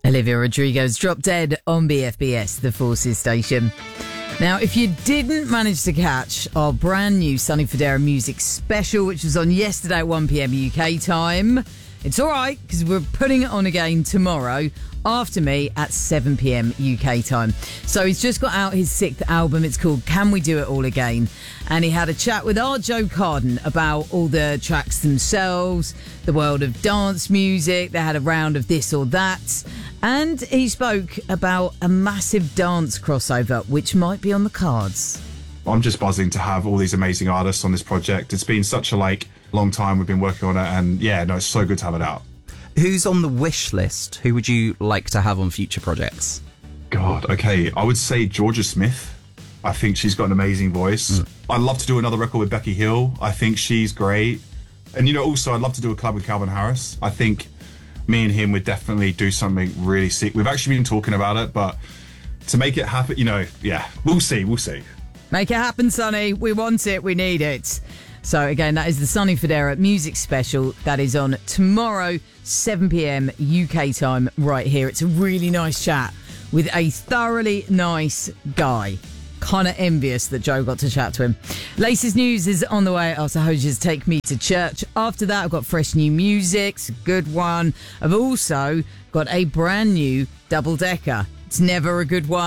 Olivia Rodrigo's Drop Dead on BFBS, the Forces station. Now, if you didn't manage to catch our brand new Sonny Fodera music special, which was on yesterday at 1pm UK time, it's all right, because we're putting it on again tomorrow after me at 7pm UK time. So he's just got out his 6th album. It's called Can We Do It All Again? And he had a chat with our Joe Carden about all the tracks themselves, the world of dance music. They had a round of this or that. And he spoke about a massive dance crossover, which might be on the cards. I'm just buzzing to have all these amazing artists on this project. It's been such a long time we've been working on it, and it's so good to have it out. Who's on the wish list? Who would you like to have on future projects? God, okay, I would say Georgia Smith. I think she's got an amazing voice. I'd love to do another record with Becky Hill. I think she's great. And also I'd love to do a collab with Calvin Harris. I think me and him would definitely do something really sick. We've actually been talking about it, but to make it happen, we'll see. Make it happen, Sonny. We want it. We need it. So again, that is the Sonny Fodera music special that is on tomorrow, 7pm UK time, right here. It's a really nice chat with a thoroughly nice guy. Kind of envious that Joe got to chat to him. Latest news is on the way after Hosiers Take Me to Church. After that, I've got fresh new music. It's a good one. I've also got a brand new double-decker. It's never a good one.